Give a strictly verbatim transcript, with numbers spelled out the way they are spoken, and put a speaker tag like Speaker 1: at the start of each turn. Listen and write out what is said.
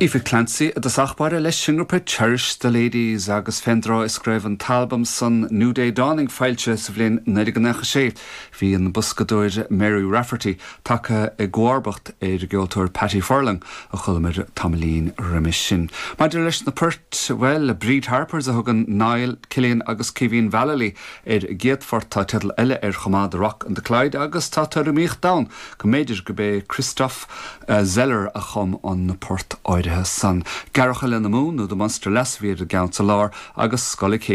Speaker 1: Aoife Clancy a sachbare leis singrapé Cherish the Ladies agus fendra is screibh an talbam san New Day Dawning feilte sa bhliain neidegannacha sé hí an buscadóide Mary Rafferty take i gwarbacht é de geoltóir Patty Furlan a chulamid Tamalín Remis sin. Maidir leis na pert well a Breed Harpers a thugan Niall Killian agus Kevin Vallely er géadfort tá tedal eile ar chomad Rock and the Clyde agus tá tarumíoch down go méidir go bé Christoph uh, Zeller a chum an na port áide san. Garachal in the moon, no the monster less via the Council agus Scully